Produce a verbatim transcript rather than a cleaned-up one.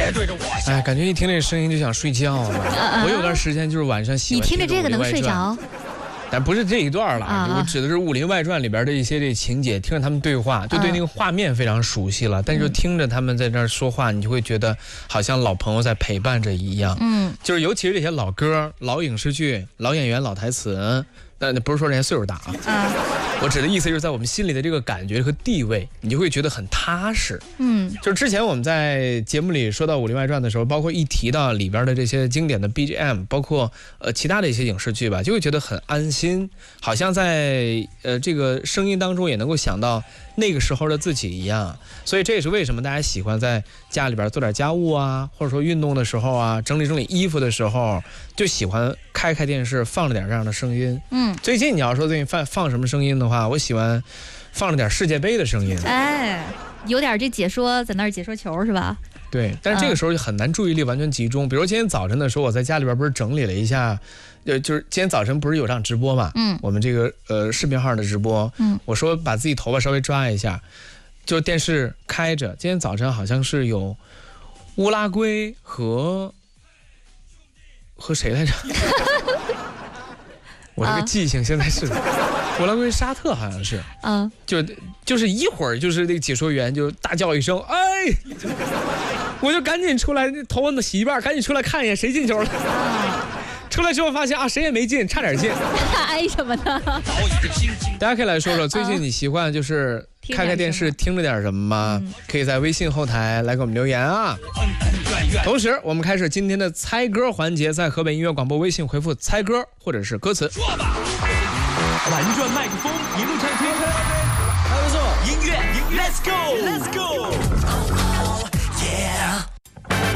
别对着我笑。 哎，感觉一听这声音就想睡觉了。 啊、 我有段时间就是晚上喜欢你听着这个能睡着。 但不是这一段了，啊、我指的是《武林外传》里边的一些这情节，听着他们对话，就对那个画面非常熟悉了。嗯、但是就听着他们在那儿说话，你就会觉得好像老朋友在陪伴着一样。嗯，就是尤其是这些老歌、老影视剧、老演员、老台词，但不是说人家岁数大啊。嗯，我指的意思就是在我们心里的这个感觉和地位，你就会觉得很踏实。嗯，就是之前我们在节目里说到《武林外传》的时候，包括一提到里边的这些经典的 B G M， 包括呃其他的一些影视剧吧，就会觉得很安心，好像在呃这个声音当中也能够想到那个时候的自己一样。所以这也是为什么大家喜欢在家里边做点家务啊，或者说运动的时候啊，整理整理衣服的时候，就喜欢开开电视，放着点这样的声音。嗯，最近你要说最近放放什么声音的话，我喜欢放着点世界杯的声音。 哎，有点这解说在那儿解说球是吧？ 对，但是这个时候就很难注意力完全集中。嗯、比如今天早晨的时候，我在家里边不是整理了一下，呃，就是今天早晨不是有场直播嘛，嗯，我们这个呃视频号的直播，嗯，我说把自己头发稍微抓一下，就电视开着，今天早晨好像是有乌拉圭和和谁来着？我这个记性现在是乌拉圭沙特好像是，嗯，就就是一会儿就是那个解说员就大叫一声，哎，我就赶紧出来，头发洗一半，赶紧出来看一眼谁进球了。出来之后发现啊，谁也没进，差点进。 哎什么呢？ 大家可以来说说，最近你习惯就是开开电视听着点什么吗？嗯、可以在微信后台来给我们留言啊。同时，我们开始今天的猜歌环节，在河北音乐广播微信回复“猜歌”或者是歌词。说吧， 玩转麦克风，一路畅听。还不错，音乐 ，Let's go，Let's go。